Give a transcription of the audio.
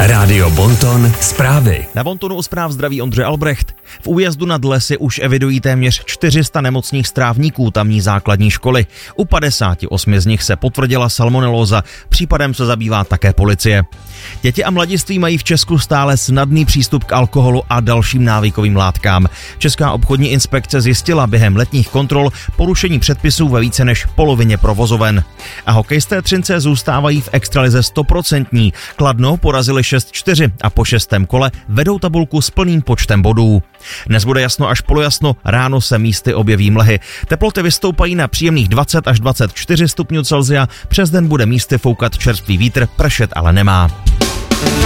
Rádio Bonton zprávy. Na Bontonu u zpráv zdraví Ondřej Albrecht. V újezdu nad Lesy už evidují téměř 400 nemocných strávníků tamní základní školy. U 58 z nich se potvrdila salmonelóza, případem se zabývá také policie. Děti a mladiství mají v Česku stále snadný přístup k alkoholu a dalším návykovým látkám. Česká obchodní inspekce zjistila během letních kontrol porušení předpisů ve více než polovině provozoven. A hokejisté Třince zůstávají v extralize 100%. Kladno porazili 6-4 a po 6. kole vedou tabulku s plným počtem bodů. Dnes bude jasno až polojasno, ráno se místy objeví mlhy. Teploty vystoupají na příjemných 20 až 24 stupňů Celsia, přes den bude místy foukat čerstvý vítr, pršet ale nemá.